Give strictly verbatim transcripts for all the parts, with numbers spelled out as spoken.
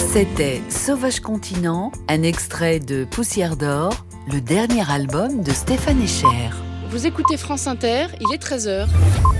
C'était Sauvage Continent, un extrait de Poussière d'or, le dernier album de Stéphane Echer. Vous écoutez France Inter, il est treize heures.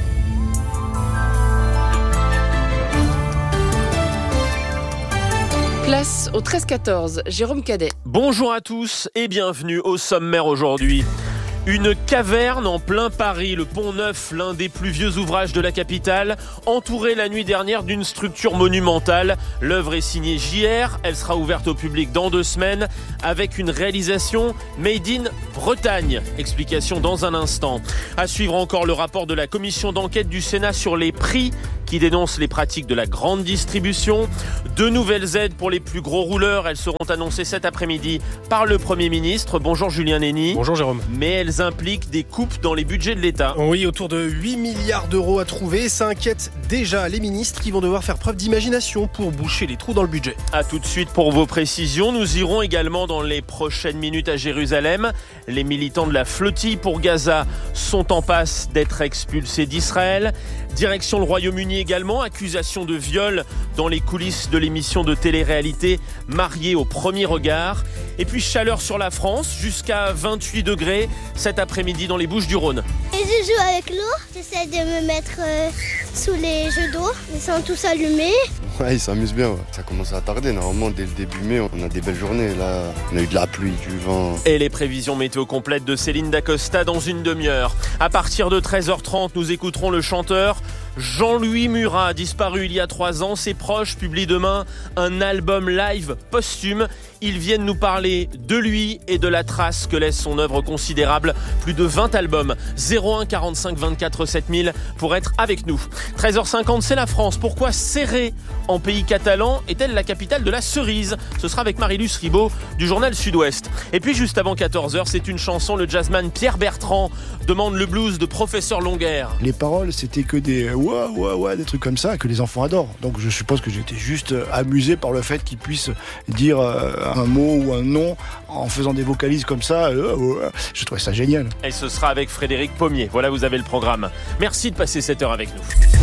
Place au treize quatorze, Jérôme Cadet. Bonjour à tous et bienvenue au sommaire aujourd'hui. Une caverne en plein Paris, le Pont-Neuf, l'un des plus vieux ouvrages de la capitale, entouré la nuit dernière d'une structure monumentale. L'œuvre est signée J R, elle sera ouverte au public dans deux semaines avec une réalisation made in Bretagne. Explication dans un instant. À suivre encore le rapport de la commission d'enquête du Sénat sur les prix qui dénonce les pratiques de la grande distribution. Deux nouvelles aides pour les plus gros rouleurs, elles seront annoncées cet après-midi par le Premier ministre. Bonjour Julien Nény. Bonjour Jérôme. Mais elles impliquent des coupes dans les budgets de l'État. Oui, autour de huit milliards d'euros à trouver. Ça inquiète déjà les ministres qui vont devoir faire preuve d'imagination pour boucher les trous dans le budget. A tout de suite pour vos précisions. Nous irons également dans les prochaines minutes à Jérusalem. Les militants de la flottille pour Gaza sont en passe d'être expulsés d'Israël. Direction le Royaume-Uni également, accusation de viol dans les coulisses de l'émission de télé-réalité Mariés au premier regard. Et puis chaleur sur la France, jusqu'à vingt-huit degrés cet après-midi dans les Bouches-du-Rhône. Et je joue avec l'eau, j'essaie de me mettre euh, sous les jeux d'eau, ils sont tous allumés. Ouais, ils s'amusent bien, ouais. Ça commence à tarder, normalement dès le début mai, on a des belles journées, là on a eu de la pluie, du vent. Et les prévisions météo complètes de Céline Dacosta dans une demi-heure. À partir de treize heures trente, nous écouterons le chanteur Jean-Louis Murat, disparu il y a trois ans. Ses proches publient demain un album live posthume. Ils viennent nous parler de lui et de la trace que laisse son œuvre considérable. Plus de vingt albums. zéro un quarante-cinq vingt-quatre sept mille pour être avec nous. treize heures cinquante, c'est la France. Pourquoi Serré en pays catalan est-elle la capitale de la cerise? Ce sera avec Marie-Luce Ribaud du journal Sud-Ouest. Et puis juste avant quatorze heures, c'est une chanson. Le jazzman Pierre Bertrand demande le blues de Professeur Longuerre. Les paroles, c'était que des ouais, ouais, ouais, des trucs comme ça que les enfants adorent. Donc je suppose que j'étais juste amusé par le fait qu'ils puissent dire un mot ou un nom en faisant des vocalises comme ça. Je trouvais ça génial. Et ce sera avec Frédéric Pommier. Voilà, vous avez le programme. Merci de passer cette heure avec nous.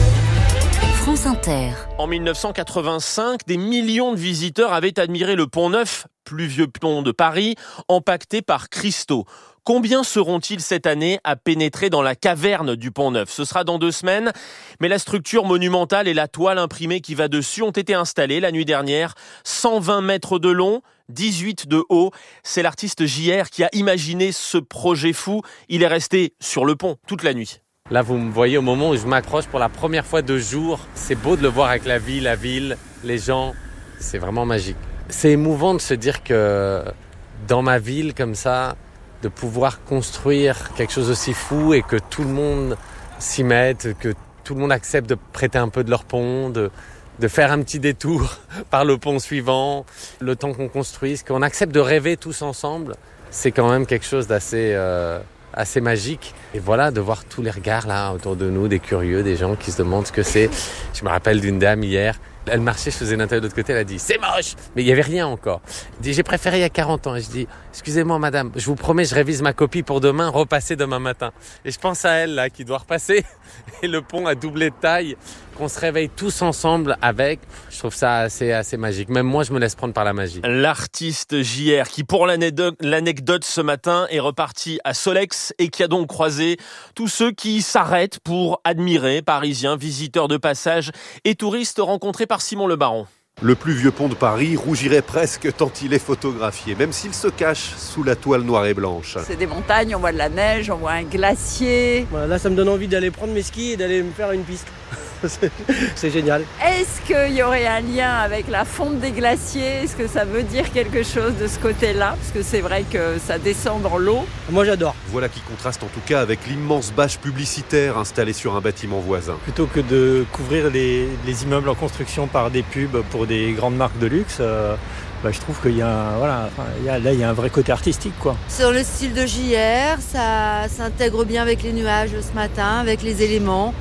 France Inter. En dix-neuf cent quatre-vingt-cinq, des millions de visiteurs avaient admiré le Pont-Neuf, plus vieux pont de Paris, empaqueté par cristaux. Combien seront-ils cette année à pénétrer dans la caverne du Pont-Neuf? Ce sera dans deux semaines, mais la structure monumentale et la toile imprimée qui va dessus ont été installées la nuit dernière. cent vingt mètres de long, dix-huit de haut. C'est l'artiste J R qui a imaginé ce projet fou. Il est resté sur le pont toute la nuit. Là, vous me voyez au moment où je m'accroche pour la première fois de jour. C'est beau de le voir avec la vie, la ville, les gens. C'est vraiment magique. C'est émouvant de se dire que dans ma ville, comme ça, de pouvoir construire quelque chose aussi fou et que tout le monde s'y mette, que tout le monde accepte de prêter un peu de leur pont, de, de faire un petit détour par le pont suivant, le temps qu'on construise, qu'on accepte de rêver tous ensemble. C'est quand même quelque chose d'assez... Euh, assez magique. Et voilà, de voir tous les regards là autour de nous, des curieux, des gens qui se demandent ce que c'est. Je me rappelle d'une dame hier, elle marchait, je faisais une interview de l'autre côté, elle a dit « C'est moche !» Mais il n'y avait rien encore. Elle dit « J'ai préféré il y a quarante ans. » Et je dis « Excusez-moi madame, je vous promets, je révise ma copie pour demain, repasser demain matin. » Et je pense à elle là, qui doit repasser. Et le pont a doublé de taille, qu'on se réveille tous ensemble avec. Je trouve ça assez, assez magique. Même moi, je me laisse prendre par la magie. L'artiste J R qui, pour l'anecdote, l'anecdote ce matin, est reparti à Solex et qui a donc croisé tous ceux qui s'arrêtent pour admirer, parisiens, visiteurs de passage et touristes rencontrés par Simon Le Baron. Le plus vieux pont de Paris rougirait presque tant il est photographié, même s'il se cache sous la toile noire et blanche. C'est des montagnes, on voit de la neige, on voit un glacier. Voilà, là, ça me donne envie d'aller prendre mes skis et d'aller me faire une piste. c'est, c'est génial. Est-ce qu'il y aurait un lien avec la fonte des glaciers? Est-ce que ça veut dire quelque chose de ce côté-là? Parce que c'est vrai que ça descend dans l'eau. Moi, j'adore. Voilà qui contraste en tout cas avec l'immense bâche publicitaire installée sur un bâtiment voisin. Plutôt que de couvrir les, les immeubles en construction par des pubs pour des grandes marques de luxe, euh, bah, je trouve qu'il y a, un, voilà, enfin, il y a, là, il y a un vrai côté artistique, quoi. Sur le style de J R, ça s'intègre bien avec les nuages ce matin, avec les éléments.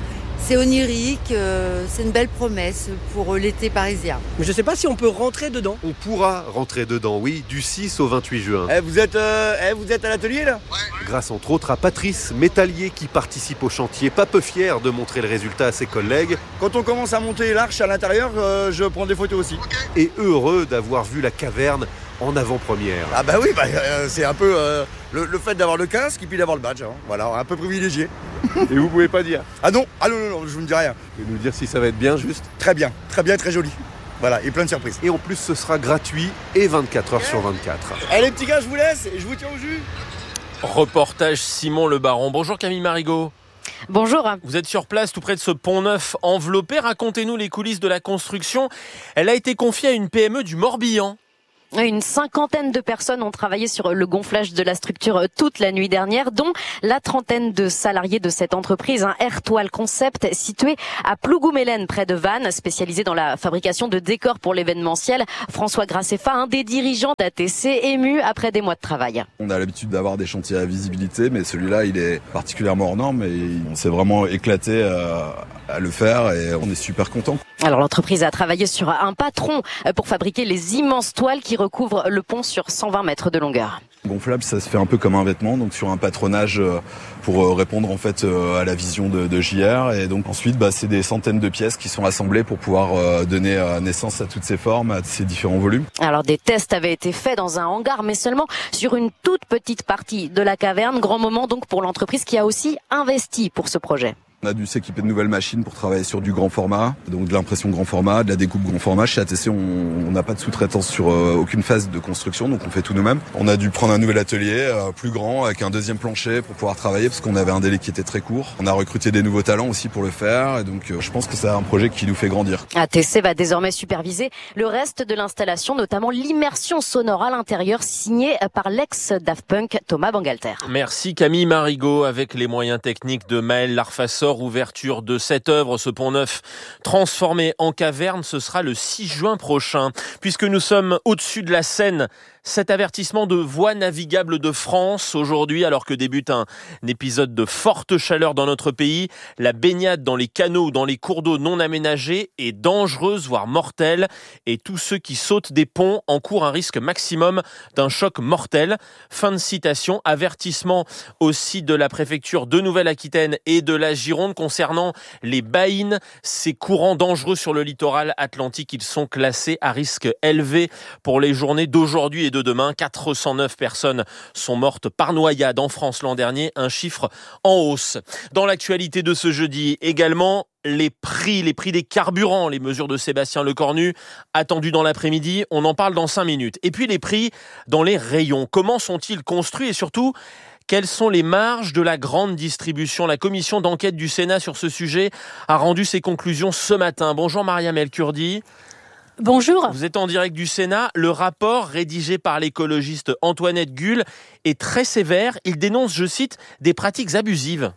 C'est onirique, euh, c'est une belle promesse pour l'été parisien. Mais je ne sais pas si on peut rentrer dedans. On pourra rentrer dedans, oui, du six au vingt-huit juin. Eh, vous êtes, euh, eh, vous êtes à l'atelier là ? Ouais. Grâce entre autres à Patrice, métallier qui participe au chantier, pas peu fier de montrer le résultat à ses collègues. Quand on commence à monter l'arche à l'intérieur, euh, je prends des photos aussi. Okay. Et heureux d'avoir vu la caverne en avant-première. Ah bah oui, bah, euh, c'est un peu euh, le, le fait d'avoir le casque et puis d'avoir le badge. Hein. Voilà, un peu privilégié. Et vous pouvez pas dire ? Ah non, ah non, non, non, je vous ne dis rien. Vous pouvez nous dire si ça va être bien juste ? Très bien, très bien, très joli. Voilà, et plein de surprises. Et en plus, ce sera gratuit et vingt-quatre heures sur vingt-quatre. Allez les petits gars, je vous laisse et je vous tiens au jus. Reportage Simon Le Baron. Bonjour Camille Marigot. Bonjour. Vous êtes sur place tout près de ce pont neuf enveloppé. Racontez-nous les coulisses de la construction. Elle a été confiée à une P M E du Morbihan. Une cinquantaine de personnes ont travaillé sur le gonflage de la structure toute la nuit dernière, dont la trentaine de salariés de cette entreprise, un Airtoile Concept situé à Plougoumelen, près de Vannes, spécialisé dans la fabrication de décors pour l'événementiel. François Grassefa, un des dirigeants d'A T C, ému après des mois de travail. On a l'habitude d'avoir des chantiers à visibilité, mais celui-là, il est particulièrement hors norme et on s'est vraiment éclaté à, à le faire et on est super content. Alors l'entreprise a travaillé sur un patron pour fabriquer les immenses toiles qui recouvrent le pont sur cent vingt mètres de longueur. Gonflable, ça se fait un peu comme un vêtement, donc sur un patronage pour répondre en fait à la vision de, de J R. Et donc ensuite, bah, c'est des centaines de pièces qui sont assemblées pour pouvoir donner naissance à toutes ces formes, à ces différents volumes. Alors des tests avaient été faits dans un hangar, mais seulement sur une toute petite partie de la caverne. Grand moment donc pour l'entreprise qui a aussi investi pour ce projet. On a dû s'équiper de nouvelles machines pour travailler sur du grand format, donc de l'impression grand format, de la découpe grand format. Chez A T C, on n'a pas de sous-traitance sur euh, aucune phase de construction, donc on fait tout nous-mêmes. On a dû prendre un nouvel atelier euh, plus grand, avec un deuxième plancher pour pouvoir travailler, parce qu'on avait un délai qui était très court. On a recruté des nouveaux talents aussi pour le faire, et donc euh, je pense que c'est un projet qui nous fait grandir. A T C va désormais superviser le reste de l'installation, notamment l'immersion sonore à l'intérieur, signée par l'ex-Daft Punk Thomas Bangalter. Merci Camille Marigot, avec les moyens techniques de Maël Larfassor. Ouverture de cette œuvre, ce pont neuf transformé en caverne, ce sera le six juin prochain. Puisque nous sommes au-dessus de la Seine, cet avertissement de voie navigable de France aujourd'hui, alors que débute un, un épisode de forte chaleur dans notre pays. La baignade dans les canaux ou dans les cours d'eau non aménagés est dangereuse, voire mortelle. Et tous ceux qui sautent des ponts encourent un risque maximum d'un choc mortel. Fin de citation. Avertissement aussi de la préfecture de Nouvelle-Aquitaine et de la Gironde concernant les baïnes. Ces courants dangereux sur le littoral atlantique, ils sont classés à risque élevé pour les journées d'aujourd'hui et de demain. quatre cent neuf personnes sont mortes par noyade en France l'an dernier, un chiffre en hausse. Dans l'actualité de ce jeudi également, les prix, les prix des carburants, les mesures de Sébastien Lecornu attendues dans l'après-midi, on en parle dans cinq minutes. Et puis les prix dans les rayons, comment sont-ils construits et surtout, quelles sont les marges de la grande distribution ? La commission d'enquête du Sénat sur ce sujet a rendu ses conclusions ce matin. Bonjour Mariam El Kurdi. Bonjour. Vous êtes en direct du Sénat. Le rapport rédigé par l'écologiste Antoinette Guhl est très sévère. Il dénonce, je cite, des pratiques abusives.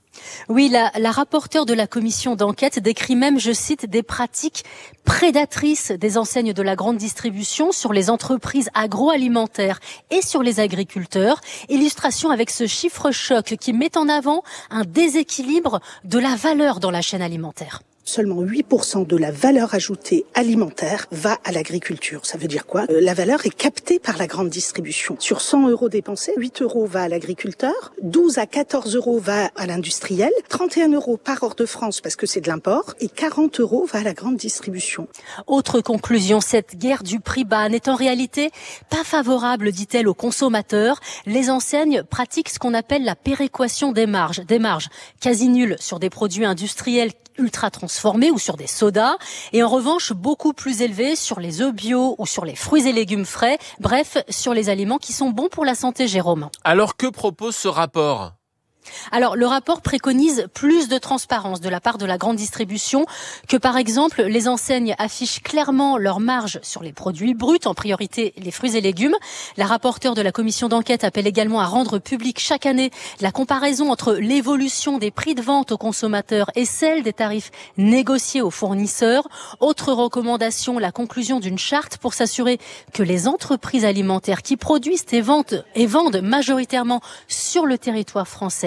Oui, la, la rapporteure de la commission d'enquête décrit même, je cite, des pratiques prédatrices des enseignes de la grande distribution sur les entreprises agroalimentaires et sur les agriculteurs. Illustration avec ce chiffre choc qui met en avant un déséquilibre de la valeur dans la chaîne alimentaire. Seulement huit pour cent de la valeur ajoutée alimentaire va à l'agriculture. Ça veut dire quoi ? euh, La valeur est captée par la grande distribution. Sur cent euros dépensés, huit euros va à l'agriculteur, douze à quatorze euros va à l'industriel, trente et un euros par hors de France parce que c'est de l'import et quarante euros va à la grande distribution. Autre conclusion, cette guerre du prix bas n'est en réalité pas favorable, dit-elle, aux consommateurs. Les enseignes pratiquent ce qu'on appelle la péréquation des marges, des marges quasi nulles sur des produits industriels ultra transformés ou sur des sodas, et en revanche beaucoup plus élevés sur les œufs bio ou sur les fruits et légumes frais, bref, sur les aliments qui sont bons pour la santé, Jérôme. Alors que propose ce rapport ? Alors, le rapport préconise plus de transparence de la part de la grande distribution, que par exemple, les enseignes affichent clairement leurs marges sur les produits bruts, en priorité les fruits et légumes. La rapporteure de la commission d'enquête appelle également à rendre public chaque année la comparaison entre l'évolution des prix de vente aux consommateurs et celle des tarifs négociés aux fournisseurs. Autre recommandation, la conclusion d'une charte pour s'assurer que les entreprises alimentaires qui produisent et vendent, et vendent majoritairement sur le territoire français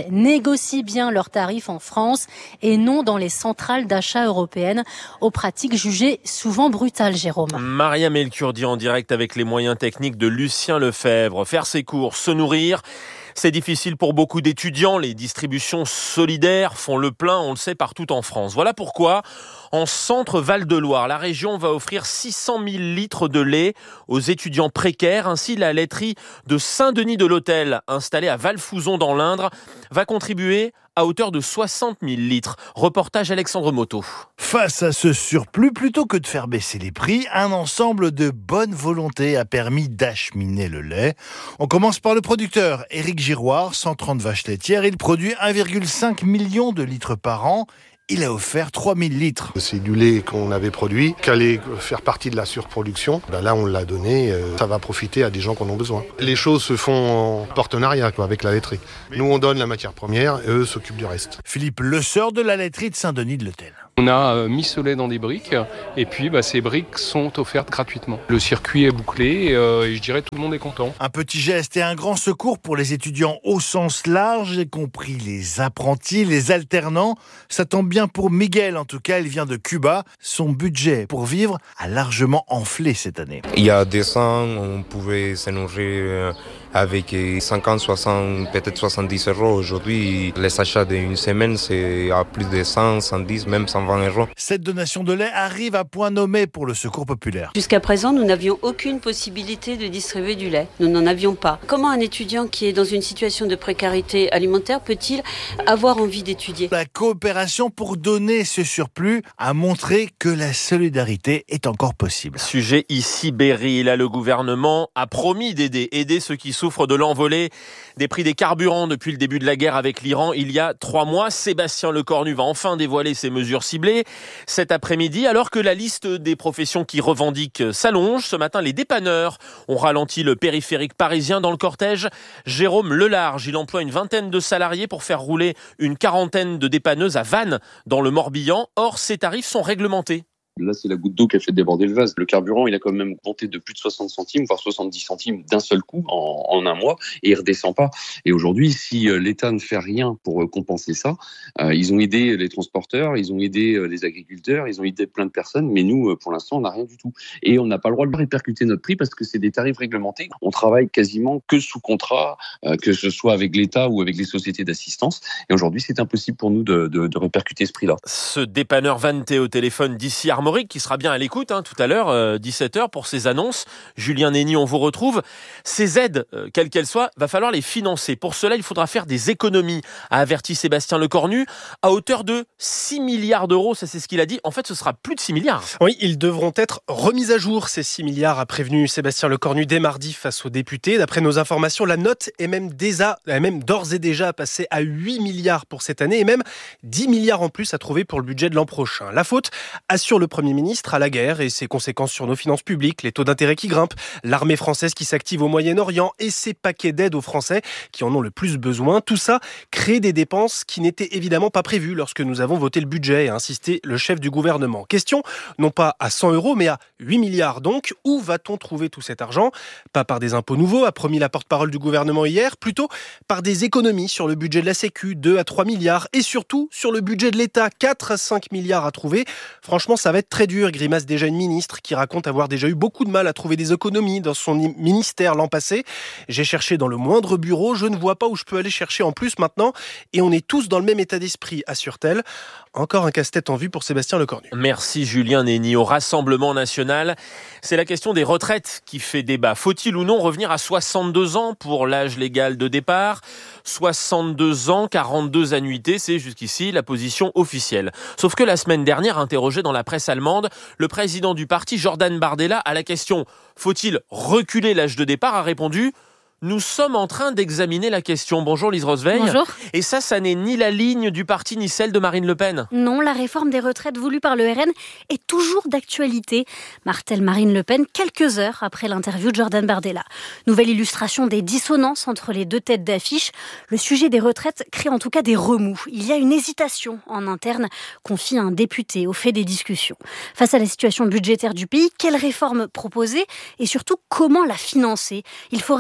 négocient bien leurs tarifs en France et non dans les centrales d'achat européennes, aux pratiques jugées souvent brutales, Jérôme. Maria Melchiordi en direct avec les moyens techniques de Lucien Lefebvre. Faire ses courses, se nourrir, c'est difficile pour beaucoup d'étudiants. Les distributions solidaires font le plein, on le sait, partout en France. Voilà pourquoi, en centre Val-de-Loire, la région va offrir six cent mille litres de lait aux étudiants précaires. Ainsi, la laiterie de Saint-Denis de l'Hôtel, installée à Valfouzon dans l'Indre, va contribuer à hauteur de soixante mille litres. Reportage Alexandre Moto. Face à ce surplus, plutôt que de faire baisser les prix, un ensemble de bonne volonté a permis d'acheminer le lait. On commence par le producteur, Éric Giroir, cent trente vaches laitières. Il produit un virgule cinq million de litres par an. Il a offert trois mille litres. C'est du lait qu'on avait produit, qui allait faire partie de la surproduction. Ben là, on l'a donné, ça va profiter à des gens qui en ont besoin. Les choses se font en partenariat quoi, avec la laiterie. Nous, on donne la matière première et eux s'occupent du reste. Philippe Le Seur de la laiterie de Saint-Denis de l'Hôtel. On a euh, mis ce lait dans des briques et puis bah, ces briques sont offertes gratuitement. Le circuit est bouclé et, euh, et je dirais tout le monde est content. Un petit geste et un grand secours pour les étudiants au sens large, y compris les apprentis, les alternants. Ça tombe bien pour Miguel, en tout cas, il vient de Cuba. Son budget pour vivre a largement enflé cette année. Il y a deux ans, on pouvait se nourrir avec cinquante, soixante, peut-être soixante-dix euros. Aujourd'hui, les achats d'une semaine, c'est à plus de cent, cent dix, même cent vingt euros. Cette donation de lait arrive à point nommé pour le Secours populaire. Jusqu'à présent, nous n'avions aucune possibilité de distribuer du lait. Nous n'en avions pas. Comment un étudiant qui est dans une situation de précarité alimentaire peut-il avoir envie d'étudier ? La coopération pour donner ce surplus a montré que la solidarité est encore possible. Sujet ici Berry. Là, le gouvernement a promis d'aider, aider ceux qui souffrent de l'envolée des prix des carburants depuis le début de la guerre avec l'Iran il y a trois mois. Sébastien Lecornu va enfin dévoiler ses mesures ciblées cet après-midi, alors que la liste des professions qui revendiquent s'allonge. Ce matin, les dépanneurs ont ralenti le périphérique parisien. Dans le cortège, Jérôme Lelarge, il emploie une vingtaine de salariés pour faire rouler une quarantaine de dépanneuses à Vannes, dans le Morbihan. Or, ces tarifs sont réglementés. Là, c'est la goutte d'eau qui a fait déborder le vase. Le carburant, il a quand même monté de plus de soixante centimes, voire soixante-dix centimes d'un seul coup en, en un mois, et il redescend pas. Et aujourd'hui, si euh, l'État ne fait rien pour euh, compenser ça, euh, ils ont aidé les transporteurs, ils ont aidé euh, les agriculteurs, ils ont aidé plein de personnes, mais nous, euh, pour l'instant, on n'a rien du tout. Et on n'a pas le droit de répercuter notre prix parce que c'est des tarifs réglementés. On travaille quasiment que sous contrat, euh, que ce soit avec l'État ou avec les sociétés d'assistance. Et aujourd'hui, c'est impossible pour nous de, de, de répercuter ce prix-là. Ce dépanneur Vanneté au téléphone d'ici Armorique, qui sera bien à l'écoute hein, tout à l'heure, euh, dix-sept heures, pour ses annonces. Julien Nény, on vous retrouve. Ces aides, euh, quelles qu'elles soient, va falloir les financer. Pour cela, il faudra faire des économies, a averti Sébastien Lecornu, à hauteur de six milliards d'euros. Ça, c'est ce qu'il a dit. En fait, ce sera plus de six milliards. Oui, ils devront être remis à jour, ces six milliards, a prévenu Sébastien Lecornu dès mardi face aux députés. D'après nos informations, la note est même, déjà, même d'ores et déjà passée à huit milliards pour cette année et même dix milliards en plus à trouver pour le budget de l'an prochain. La faute, assure le Premier ministre, à la guerre et ses conséquences sur nos finances publiques, les taux d'intérêt qui grimpent, l'armée française qui s'active au Moyen-Orient et ses paquets d'aide aux Français qui en ont le plus besoin. Tout ça crée des dépenses qui n'étaient évidemment pas prévues lorsque nous avons voté le budget, a insisté le chef du gouvernement. Question, non pas à cent euros, mais à huit milliards donc. Où va-t-on trouver tout cet argent ? Pas par des impôts nouveaux, a promis la porte-parole du gouvernement hier, plutôt par des économies sur le budget de la Sécu, deux à trois milliards, et surtout sur le budget de l'État, quatre à cinq milliards à trouver. Franchement, ça va être très dur, grimace déjà une ministre qui raconte avoir déjà eu beaucoup de mal à trouver des économies dans son ministère l'an passé. J'ai cherché dans le moindre bureau, je ne vois pas où je peux aller chercher en plus maintenant, et on est tous dans le même état d'esprit, assure-t-elle. Encore un casse-tête en vue pour Sébastien Lecornu. Merci Julien Nény. Au Rassemblement national, c'est la question des retraites qui fait débat. Faut-il ou non revenir à soixante-deux ans pour l'âge légal de départ ? soixante-deux ans, quarante-deux annuités, c'est jusqu'ici la position officielle. Sauf que la semaine dernière, interrogé dans la presse allemande, le président du parti, Jordan Bardella, à la question « Faut-il reculer l'âge de départ ?», a répondu « Nous sommes en train d'examiner la question. » Bonjour Lise Rosveil. Bonjour. Et ça, ça n'est ni la ligne du parti ni celle de Marine Le Pen. Non, la réforme des retraites voulue par le R N est toujours d'actualité, martèle Marine Le Pen quelques heures après l'interview de Jordan Bardella. Nouvelle illustration des dissonances entre les deux têtes d'affiche. Le sujet des retraites crée en tout cas des remous. Il y a une hésitation en interne, confie un député au fait des discussions. Face à la situation budgétaire du pays, quelle réforme proposer et surtout comment la financer ? Il faut rester crédible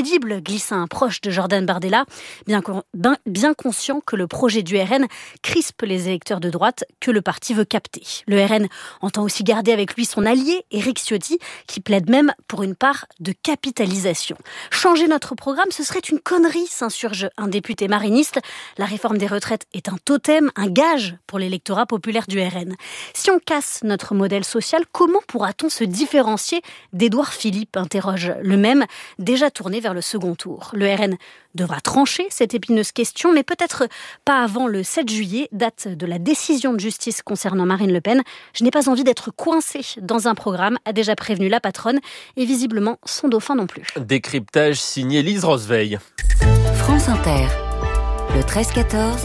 crédible, glisse un proche de Jordan Bardella, bien, bien, bien conscient que le projet du R N crispe les électeurs de droite que le parti veut capter. Le R N entend aussi garder avec lui son allié, Éric Ciotti, qui plaide même pour une part de capitalisation. Changer notre programme, ce serait une connerie, s'insurge un député mariniste. La réforme des retraites est un totem, un gage pour l'électorat populaire du R N. Si on casse notre modèle social, comment pourra-t-on se différencier d'Édouard Philippe, interroge le même, déjà tourné vers le second tour. Le R N devra trancher cette épineuse question, mais peut-être pas avant le sept juillet, date de la décision de justice concernant Marine Le Pen. Je n'ai pas envie d'être coincée dans un programme, a déjà prévenu la patronne, et visiblement son dauphin non plus. Décryptage signé Lise Rosveil. France Inter, le treize quatorze,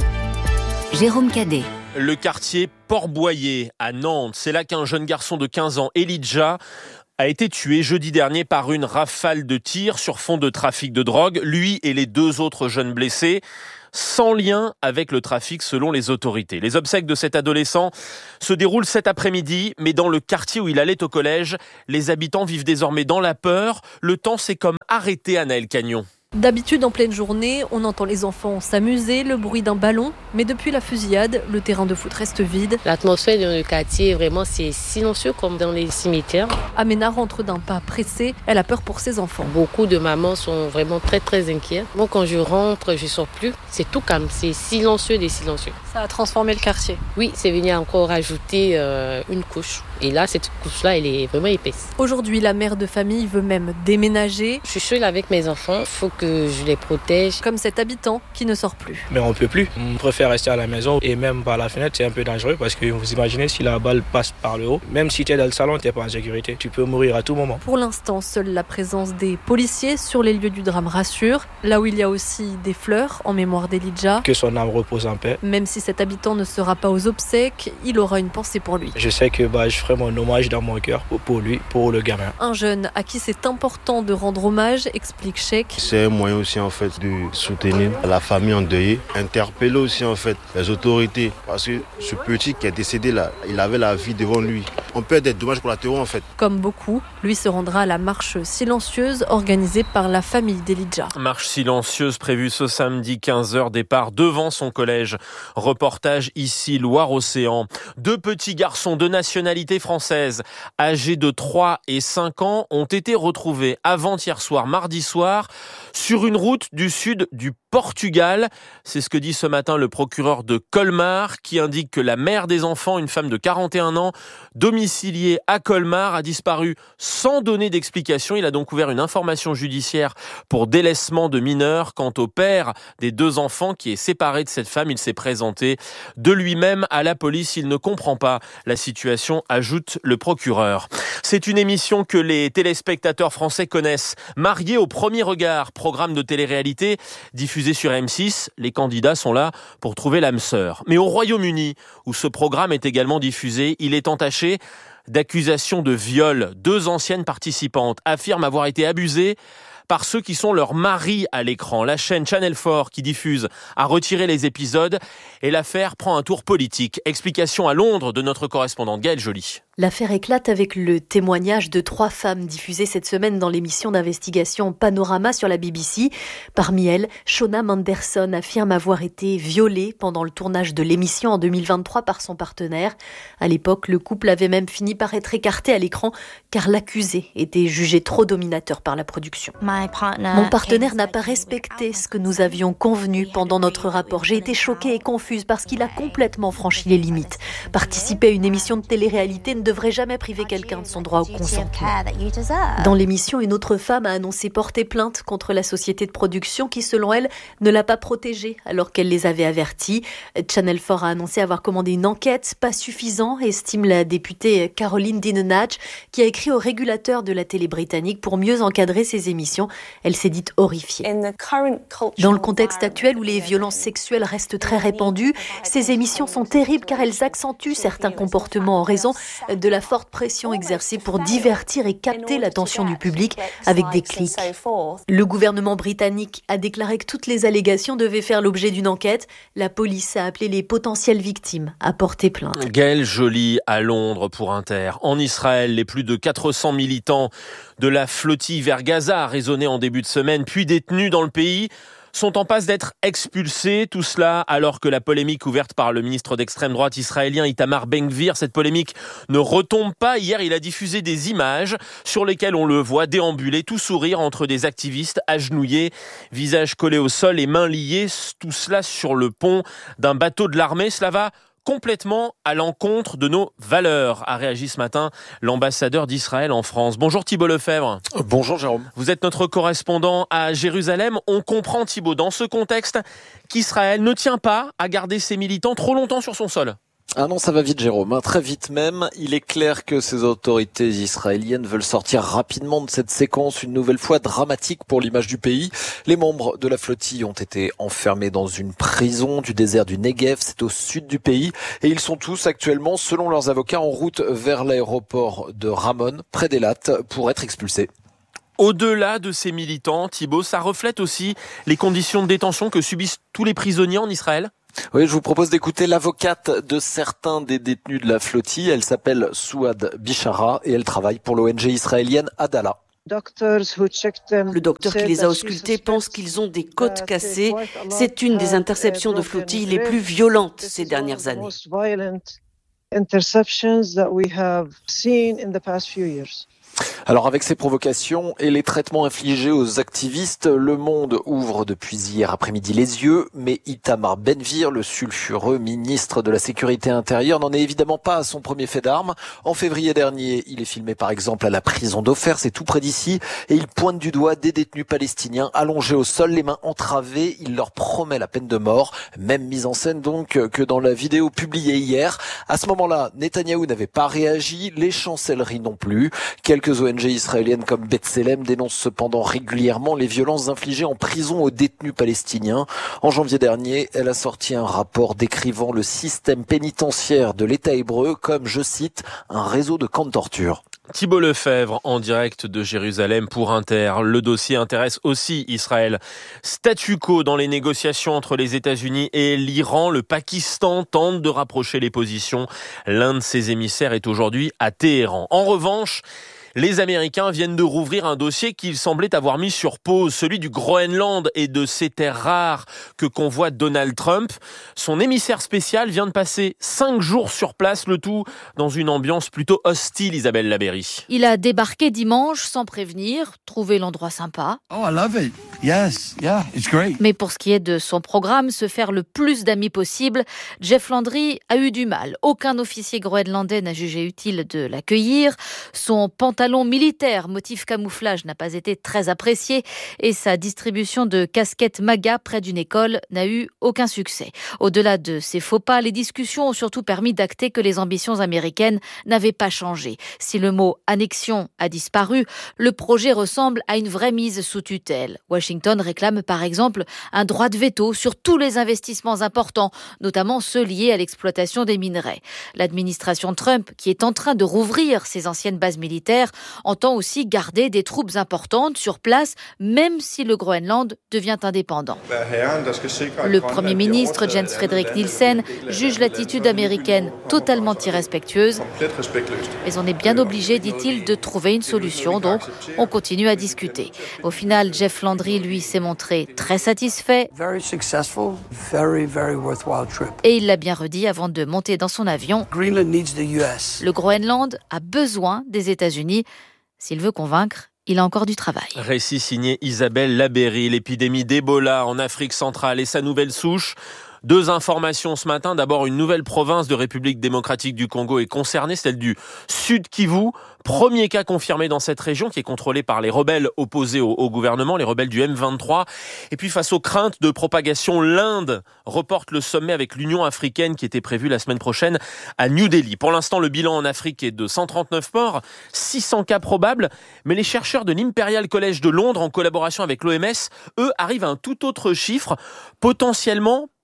Jérôme Cadet. Le quartier Port-Boyer à Nantes, c'est là qu'un jeune garçon de quinze ans, Elijah, a été tué jeudi dernier par une rafale de tirs sur fond de trafic de drogue. Lui et les deux autres jeunes blessés, sans lien avec le trafic selon les autorités. Les obsèques de cet adolescent se déroulent cet après-midi, mais dans le quartier où il allait au collège, les habitants vivent désormais dans la peur. Le temps s'est comme arrêté, Anaëlle Cagnon. D'habitude, en pleine journée, on entend les enfants s'amuser, le bruit d'un ballon. Mais depuis la fusillade, le terrain de foot reste vide. L'atmosphère dans le quartier, vraiment, c'est silencieux comme dans les cimetières. Amena rentre d'un pas pressé. Elle a peur pour ses enfants. Beaucoup de mamans sont vraiment très, très inquiètes. Moi, quand je rentre, je ne sors plus. C'est tout calme. C'est silencieux des silencieux. Ça a transformé le quartier. Oui, c'est venu encore ajouter euh, une couche. Et là, cette couche-là, elle est vraiment épaisse. Aujourd'hui, la mère de famille veut même déménager. Je suis seule avec mes enfants. Il faut que je les protège. Comme cet habitant qui ne sort plus. Mais on ne peut plus. On préfère rester à la maison et même par la fenêtre, c'est un peu dangereux parce que vous imaginez si la balle passe par le haut, même si tu es dans le salon, tu n'es pas en sécurité. Tu peux mourir à tout moment. Pour l'instant, seule la présence des policiers sur les lieux du drame rassure. Là où il y a aussi des fleurs en mémoire d'Elijah. Que son âme repose en paix. Même si cet habitant ne sera pas aux obsèques, il aura une pensée pour lui. Je sais que bah, je ferai mon hommage dans mon cœur pour lui, pour le gamin. Un jeune à qui c'est important de rendre hommage, explique Cheikh. C'est un moyen aussi en fait de soutenir la famille endeuillée, interpeller aussi en fait les autorités parce que ce petit qui est décédé là, il avait la vie devant lui. On peut être des dommages collatéraux en fait. Comme beaucoup, lui se rendra à la marche silencieuse organisée par la famille d'Elijah. Marche silencieuse prévue ce samedi quinze heures, départ devant son collège. Reportage ici Loire-Océan. Deux petits garçons de nationalité française âgés de trois et cinq ans ont été retrouvés avant-hier soir, mardi soir, sur une route du sud du Portugal. C'est ce que dit ce matin le procureur de Colmar qui indique que la mère des enfants, une femme de quarante et un ans, domiciliée à Colmar, a disparu sans donner d'explication. Il a donc ouvert une information judiciaire pour délaissement de mineurs. Quant au père des deux enfants qui est séparé de cette femme, il s'est présenté de lui-même à la police. Il ne comprend pas la situation, ajoute le procureur. C'est une émission que les téléspectateurs français connaissent. Mariés au premier regard, programme de télé-réalité diffusé sur M six. Les candidats sont là pour trouver l'âme sœur. Mais au Royaume-Uni, où ce programme est également diffusé, il est entaché d'accusations de viol. Deux anciennes participantes affirment avoir été abusées par ceux qui sont leurs maris à l'écran. La chaîne Channel quatre qui diffuse a retiré les épisodes et l'affaire prend un tour politique. Explication à Londres de notre correspondante Gaëlle Joly. L'affaire éclate avec le témoignage de trois femmes diffusées cette semaine dans l'émission d'investigation Panorama sur la B B C. Parmi elles, Shona Manderson affirme avoir été violée pendant le tournage de l'émission en deux mille vingt-trois par son partenaire. À l'époque, le couple avait même fini par être écarté à l'écran car l'accusé était jugé trop dominateur par la production. Mon partenaire n'a pas respecté ce que nous avions convenu pendant notre rapport. J'ai été choquée et confuse parce qu'il a complètement franchi les limites. Participer à une émission de télé-réalité ne devrait jamais priver quelqu'un de son droit au consentement. Dans l'émission, une autre femme a annoncé porter plainte contre la société de production qui, selon elle, ne l'a pas protégée alors qu'elle les avait avertis. Channel quatre a annoncé avoir commandé une enquête, pas suffisant, estime la députée Caroline Dinenage, qui a écrit au régulateur de la télé britannique pour mieux encadrer ses émissions. Elle s'est dite horrifiée. Dans le contexte actuel où les violences sexuelles restent très répandues, ces émissions sont terribles car elles accentuent certains comportements en raison même de la forte pression exercée pour divertir et capter l'attention du public avec des clics. Le gouvernement britannique a déclaré que toutes les allégations devaient faire l'objet d'une enquête. La police a appelé les potentielles victimes à porter plainte. Gaël Joly à Londres pour Inter. En Israël, les plus de quatre cents militants de la flottille vers Gaza, arraisonnés en début de semaine, puis détenus dans le pays, sont en passe d'être expulsés. Tout cela alors que la polémique ouverte par le ministre d'extrême droite israélien Itamar Ben-Gvir, cette polémique ne retombe pas. Hier, il a diffusé des images sur lesquelles on le voit déambuler, tout sourire entre des activistes agenouillés, visage collé au sol et mains liées. Tout cela sur le pont d'un bateau de l'armée. Cela va complètement à l'encontre de nos valeurs, a réagi ce matin l'ambassadeur d'Israël en France. Bonjour Thibault Lefebvre. Bonjour Jérôme. Vous êtes notre correspondant à Jérusalem. On comprend, Thibault, dans ce contexte, qu'Israël ne tient pas à garder ses militants trop longtemps sur son sol. Ah non, ça va vite Jérôme, très vite même. Il est clair que ces autorités israéliennes veulent sortir rapidement de cette séquence, une nouvelle fois dramatique pour l'image du pays. Les membres de la flottille ont été enfermés dans une prison du désert du Negev, c'est au sud du pays, et ils sont tous actuellement, selon leurs avocats, en route vers l'aéroport de Ramon, près d'Elat, pour être expulsés. Au-delà de ces militants, Thibault, ça reflète aussi les conditions de détention que subissent tous les prisonniers en Israël ? Oui, je vous propose d'écouter l'avocate de certains des détenus de la flottille. Elle s'appelle Souad Bishara et elle travaille pour l'O N G israélienne Adala. Le docteur qui les a auscultés pense qu'ils ont des côtes cassées. C'est une des interceptions de flottille les plus violentes ces dernières années. Alors avec ces provocations et les traitements infligés aux activistes, le monde ouvre depuis hier après-midi les yeux, mais Itamar Ben-Gvir, le sulfureux ministre de la Sécurité intérieure, n'en est évidemment pas à son premier fait d'armes. En février dernier, il est filmé par exemple à la prison d'Ofer, c'est tout près d'ici, et il pointe du doigt des détenus palestiniens allongés au sol, les mains entravées. Il leur promet la peine de mort, même mise en scène donc que dans la vidéo publiée hier. À ce moment-là, Netanyahou n'avait pas réagi, les chancelleries non plus. Quelques O N G israéliennes comme B'Tselem dénoncent cependant régulièrement les violences infligées en prison aux détenus palestiniens. En janvier dernier, elle a sorti un rapport décrivant le système pénitentiaire de l'État hébreu comme, je cite, un réseau de camps de torture. Thibault Lefebvre en direct de Jérusalem pour Inter. Le dossier intéresse aussi Israël. Statu quo dans les négociations entre les États-Unis et l'Iran. Le Pakistan tente de rapprocher les positions. L'un de ses émissaires est aujourd'hui à Téhéran. En revanche, les Américains viennent de rouvrir un dossier qu'ils semblaient avoir mis sur pause, celui du Groenland et de ces terres rares que convoite Donald Trump. Son émissaire spécial vient de passer cinq jours sur place, le tout dans une ambiance plutôt hostile, Isabelle Labéry. Il a débarqué dimanche sans prévenir, trouvé l'endroit sympa. Oh, I love it. Yes, yeah, it's great. Mais pour ce qui est de son programme, se faire le plus d'amis possible, Jeff Landry a eu du mal. Aucun officier groenlandais n'a jugé utile de l'accueillir. Son pantalon militaire motif camouflage n'a pas été très apprécié et sa distribution de casquettes MAGA près d'une école n'a eu aucun succès. Au-delà de ces faux pas, les discussions ont surtout permis d'acter que les ambitions américaines n'avaient pas changé. Si le mot annexion a disparu, le projet ressemble à une vraie mise sous tutelle. Washington réclame par exemple un droit de veto sur tous les investissements importants, notamment ceux liés à l'exploitation des minerais. L'administration Trump, qui est en train de rouvrir ses anciennes bases militaires, entend aussi garder des troupes importantes sur place, même si le Groenland devient indépendant. Le Premier ministre, Jens Frederik Nielsen, juge l'attitude américaine totalement irrespectueuse. Mais on est bien obligé, dit-il, de trouver une solution, donc on continue à discuter. Au final, Jeff Landry, lui, s'est montré très satisfait. Et il l'a bien redit avant de monter dans son avion. Le Groenland a besoin des États-Unis. S'il veut convaincre, il a encore du travail. Récit signé Isabelle Labéry. L'épidémie d'Ebola en Afrique centrale et sa nouvelle souche. Deux informations ce matin. D'abord, une nouvelle province de République démocratique du Congo est concernée, celle du Sud Kivu. Premier cas confirmé dans cette région qui est contrôlée par les rebelles opposés au, au gouvernement, les rebelles du M vingt-trois. Et puis face aux craintes de propagation, l'Inde reporte le sommet avec l'Union africaine qui était prévu la semaine prochaine à New Delhi. Pour l'instant, le bilan en Afrique est de cent trente-neuf morts, six cents cas probables. Mais les chercheurs de l'Imperial College de Londres, en collaboration avec l'O M S, eux, arrivent à un tout autre chiffre, potentiellement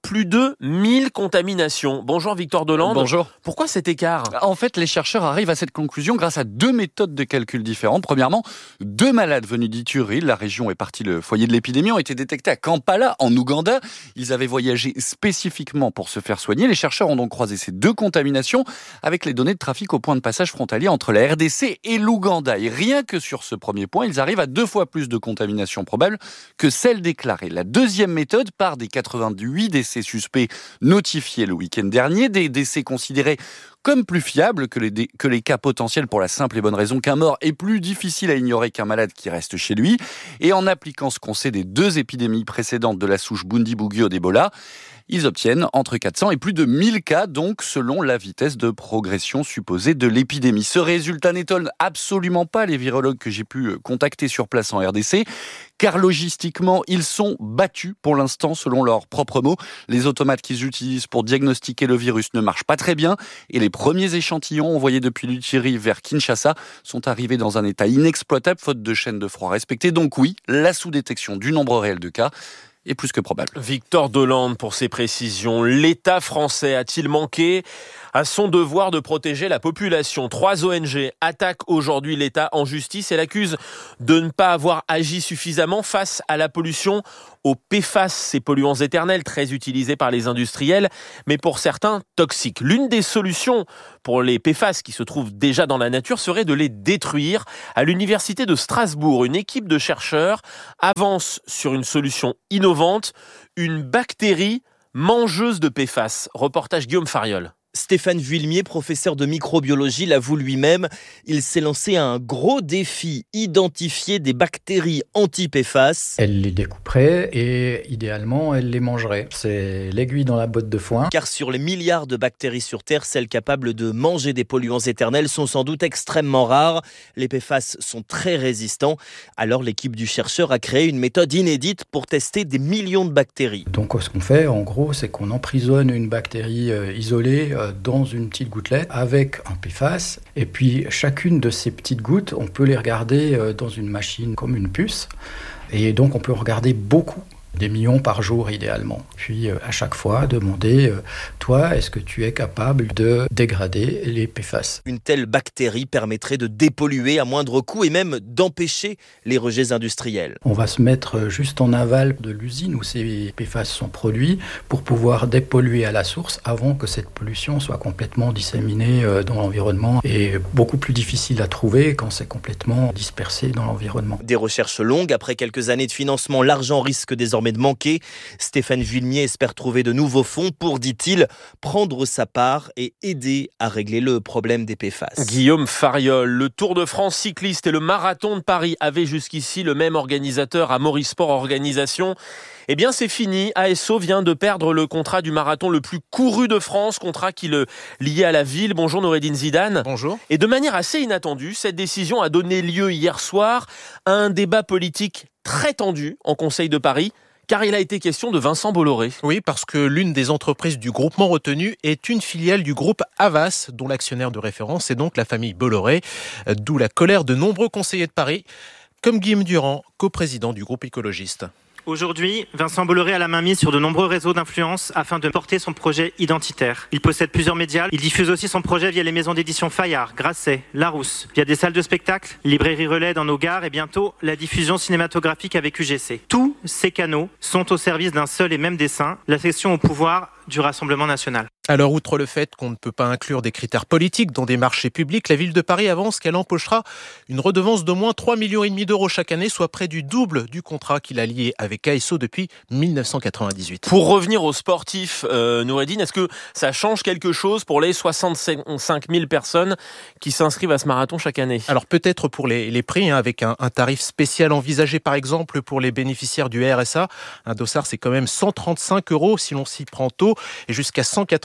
plus de mille contaminations. Bonjour Victor Delande. Bonjour. Pourquoi cet écart ? En fait, les chercheurs arrivent à cette conclusion grâce à deux méthodes de calcul différentes. Premièrement, deux malades venus d'Ituri, la région est partie le foyer de l'épidémie, ont été détectés à Kampala, en Ouganda. Ils avaient voyagé spécifiquement pour se faire soigner. Les chercheurs ont donc croisé ces deux contaminations avec les données de trafic au point de passage frontalier entre la R D C et l'Ouganda. Et rien que sur ce premier point, ils arrivent à deux fois plus de contaminations probables que celles déclarées. La deuxième méthode part des quatre-vingt-huit décès suspects notifiés le week-end dernier, des décès considérés comme plus fiables que les, dé- que les cas potentiels pour la simple et bonne raison qu'un mort est plus difficile à ignorer qu'un malade qui reste chez lui. Et en appliquant ce qu'on sait des deux épidémies précédentes de la souche Bundibugyo d'Ebola, ils obtiennent entre quatre cents et plus de mille cas, donc selon la vitesse de progression supposée de l'épidémie. Ce résultat n'étonne absolument pas les virologues que j'ai pu contacter sur place en R D C, car logistiquement, ils sont battus pour l'instant, selon leurs propres mots. Les automates qu'ils utilisent pour diagnostiquer le virus ne marchent pas très bien, et les premiers échantillons envoyés depuis l'Utiri vers Kinshasa sont arrivés dans un état inexploitable, faute de chaîne de froid respectée. Donc oui, la sous-détection du nombre réel de cas est plus que probable. Victor Delande pour ses précisions. L'État français a-t-il manqué à son devoir de protéger la population ? Trois O N G attaquent aujourd'hui l'État en justice et l'accusent de ne pas avoir agi suffisamment face à la pollution aux P F A S, ces polluants éternels très utilisés par les industriels, mais pour certains toxiques. L'une des solutions pour les P F A S qui se trouvent déjà dans la nature serait de les détruire. À l'université de Strasbourg, une équipe de chercheurs avance sur une solution innovante, une bactérie mangeuse de P F A S. Reportage Guillaume Fariol. Stéphane Vuilmier, professeur de microbiologie, l'avoue lui-même. Il s'est lancé à un gros défi, identifier des bactéries anti-P F A S. Elle les découperait et idéalement, elle les mangerait. C'est l'aiguille dans la botte de foin. Car sur les milliards de bactéries sur Terre, celles capables de manger des polluants éternels sont sans doute extrêmement rares. Les P F A S sont très résistants. Alors l'équipe du chercheur a créé une méthode inédite pour tester des millions de bactéries. Donc ce qu'on fait, en gros, c'est qu'on emprisonne une bactérie euh, isolée euh, dans une petite gouttelette avec un P F A S. Et puis, chacune de ces petites gouttes, on peut les regarder dans une machine comme une puce. Et donc, on peut regarder beaucoup, des millions par jour idéalement. Puis, à chaque fois, demander, toi, est-ce que tu es capable de dégrader les P F A S ? Une telle bactérie permettrait de dépolluer à moindre coût et même d'empêcher les rejets industriels. On va se mettre juste en aval de l'usine où ces P F A S sont produits pour pouvoir dépolluer à la source avant que cette pollution soit complètement disséminée dans l'environnement et beaucoup plus difficile à trouver quand c'est complètement dispersé dans l'environnement. Des recherches longues, après quelques années de financement, l'argent risque désormais de manquer. Stéphane Vuilmier espère trouver de nouveaux fonds pour, dit-il, prendre sa part et aider à régler le problème des P F A S. Guillaume Fariol, le Tour de France cycliste et le Marathon de Paris avaient jusqu'ici le même organisateur, Amaury Sport Organisation. Eh bien, c'est fini. A S O vient de perdre le contrat du marathon le plus couru de France, contrat qui le liait à la ville. Bonjour Noureddine Zidane. Bonjour. Et de manière assez inattendue, cette décision a donné lieu hier soir à un débat politique très tendu en Conseil de Paris. Car il a été question de Vincent Bolloré. Oui, parce que l'une des entreprises du groupement retenu est une filiale du groupe Havas, dont l'actionnaire de référence est donc la famille Bolloré, d'où la colère de nombreux conseillers de Paris, comme Guillaume Durand, coprésident du groupe écologiste. Aujourd'hui, Vincent Bolloré a la main mise sur de nombreux réseaux d'influence afin de porter son projet identitaire. Il possède plusieurs médias. Il diffuse aussi son projet via les maisons d'édition Fayard, Grasset, Larousse, via des salles de spectacle, librairie relais dans nos gares et bientôt la diffusion cinématographique avec U G C. Tous ces canaux sont au service d'un seul et même dessein, la cession au pouvoir du Rassemblement national. Alors, outre le fait qu'on ne peut pas inclure des critères politiques dans des marchés publics, la ville de Paris avance qu'elle empochera une redevance d'au moins trois virgule cinq millions d'euros chaque année, soit près du double du contrat qu'il a lié avec A S O depuis dix-neuf cent quatre-vingt-dix-huit. Pour revenir aux sportifs, euh, Noureddine, est-ce que ça change quelque chose pour les soixante-cinq mille personnes qui s'inscrivent à ce marathon chaque année ? Alors peut-être pour les, les prix, hein, avec un, un tarif spécial envisagé par exemple pour les bénéficiaires du R S A. Un dossard, c'est quand même cent trente-cinq euros si l'on s'y prend tôt et jusqu'à cent quatre-vingts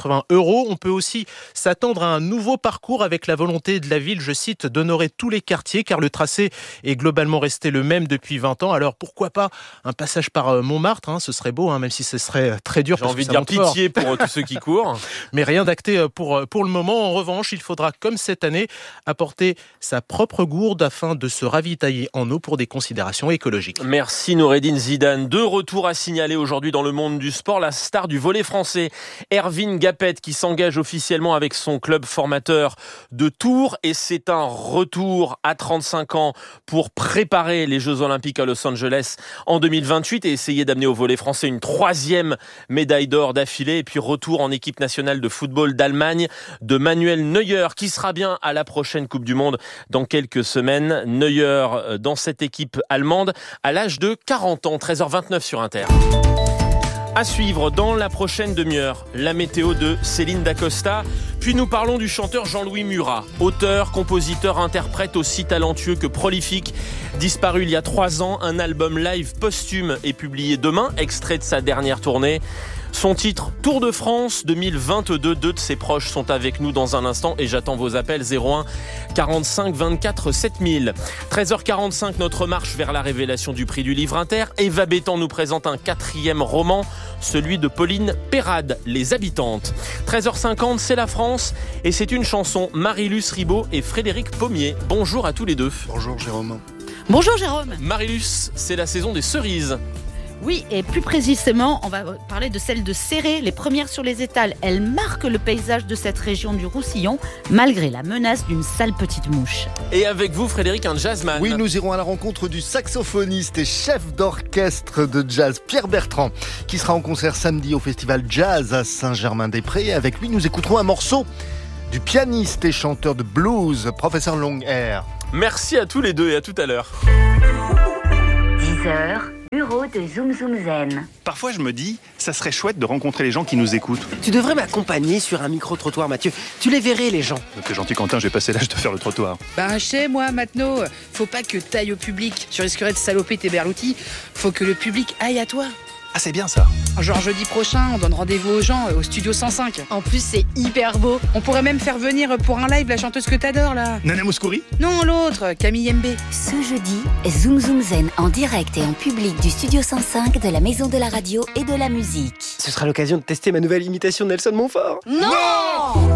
quatre-vingts euros. On peut aussi s'attendre à un nouveau parcours avec la volonté de la ville, je cite, d'honorer tous les quartiers car le tracé est globalement resté le même depuis vingt ans. Alors pourquoi pas un passage par Montmartre, hein, ce serait beau, hein, même si ce serait très dur. J'ai envie de dire pitié pour tous ceux qui courent. Mais rien d'acté pour, pour le moment. En revanche, il faudra, comme cette année, apporter sa propre gourde afin de se ravitailler en eau pour des considérations écologiques. Merci Noureddine Zidane. Deux retours à signaler aujourd'hui dans le monde du sport. La star du volley français, Ervin Gapet, qui s'engage officiellement avec son club formateur de Tours. Et c'est un retour à trente-cinq ans pour préparer les Jeux Olympiques à Los Angeles en deux mille vingt-huit et essayer d'amener au volley français une troisième médaille d'or d'affilée. Et puis retour en équipe nationale de football d'Allemagne de Manuel Neuer, qui sera bien à la prochaine Coupe du Monde dans quelques semaines. Neuer dans cette équipe allemande à l'âge de quarante ans. treize heures vingt-neuf sur Inter. À suivre dans la prochaine demi-heure, la météo de Céline Dacosta. Puis nous parlons du chanteur Jean-Louis Murat, auteur, compositeur, interprète aussi talentueux que prolifique. Disparu il y a trois ans, un album live posthume est publié demain, extrait de sa dernière tournée. Son titre, Tour de France deux mille vingt-deux. Deux de ses proches sont avec nous dans un instant et j'attends vos appels zéro un quarante-cinq vingt-quatre sept mille. treize heures quarante-cinq, notre marche vers la révélation du prix du livre inter. Eva Bétan nous présente un quatrième roman, celui de Pauline Perrade, Les Habitantes. treize heures cinquante, c'est la France et c'est une chanson. Marie-Luce Ribaud et Frédéric Pommier. Bonjour à tous les deux. Bonjour Jérôme. Bonjour Jérôme. Marie-Luce, c'est la saison des cerises. Oui, et plus précisément, on va parler de celles de Céré, les premières sur les étals. Elles marquent le paysage de cette région du Roussillon, malgré la menace d'une sale petite mouche. Et avec vous, Frédéric, un jazzman. Oui, nous irons à la rencontre du saxophoniste et chef d'orchestre de jazz Pierre Bertrand, qui sera en concert samedi au Festival Jazz à Saint-Germain-des-Prés. Avec lui, nous écouterons un morceau du pianiste et chanteur de blues, professeur Longhair. Merci à tous les deux et à tout à l'heure. dix heures. Bureau de Zoom Zoom Zen. Parfois, je me dis, ça serait chouette de rencontrer les gens qui nous écoutent. Tu devrais m'accompagner sur un micro-trottoir, Mathieu. Tu les verrais, les gens. T'es gentil, Quentin, j'ai passé l'âge de faire le trottoir. Bah, je sais, moi, Matno, faut pas que t'ailles au public. Tu risquerais de saloper tes berloutis. Faut que le public aille à toi. Ah, c'est bien ça. Genre jeudi prochain, on donne rendez-vous aux gens au studio cent cinq. En plus, c'est hyper beau. On pourrait même faire venir pour un live la chanteuse que t'adores, là. Nana Mouskouri ? Non, l'autre, Camille Mbé. Ce jeudi, Zoom Zoom Zen en direct et en public du studio cent cinq de la Maison de la Radio et de la Musique. Ce sera l'occasion de tester ma nouvelle imitation de Nelson Montfort. Non, non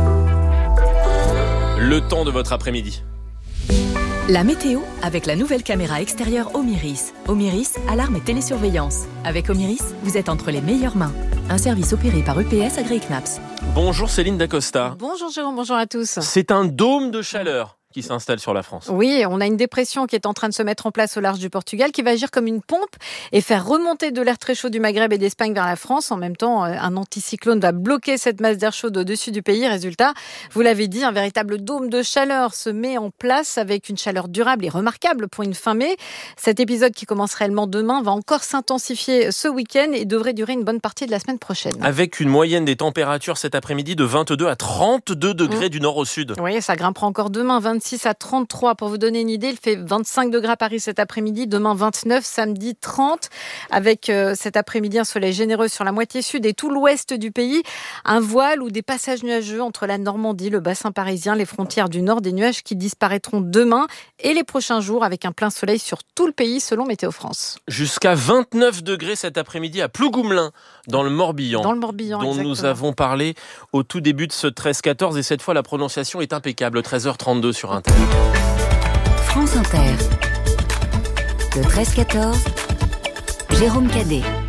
Le temps de votre après-midi. La météo avec la nouvelle caméra extérieure Omiris. Omiris, alarme et télésurveillance. Avec Omiris, vous êtes entre les meilleures mains. Un service opéré par E P S AgriKnaps. Bonjour Céline Dacosta. Bonjour Jérôme, bonjour à tous. C'est un dôme de chaleur qui s'installe sur la France. Oui, on a une dépression qui est en train de se mettre en place au large du Portugal, qui va agir comme une pompe et faire remonter de l'air très chaud du Maghreb et d'Espagne vers la France. En même temps, un anticyclone va bloquer cette masse d'air chaud au-dessus du pays. Résultat, vous l'avez dit, un véritable dôme de chaleur se met en place avec une chaleur durable et remarquable pour une fin mai. Cet épisode qui commence réellement demain va encore s'intensifier ce week-end et devrait durer une bonne partie de la semaine prochaine. Avec une moyenne des températures cet après-midi de vingt-deux à trente-deux degrés mmh. du nord au sud. Oui, ça grimpera encore demain, vingt-six à trente-trois. Pour vous donner une idée, il fait vingt-cinq degrés à Paris cet après-midi, demain vingt-neuf, samedi trente, avec euh, cet après-midi un soleil généreux sur la moitié sud et tout l'ouest du pays, un voile ou des passages nuageux entre la Normandie, le bassin parisien, les frontières du nord, des nuages qui disparaîtront demain et les prochains jours avec un plein soleil sur tout le pays selon Météo France. Jusqu'à vingt-neuf degrés cet après-midi à Plougoumlin, dans le Morbihan, dans le Morbihan dont exactement. Nous avons parlé au tout début de ce treize quatorze et cette fois la prononciation est impeccable, treize heures trente-deux sur Inter. France Inter. Le treize quatorze, Jérôme Cadet.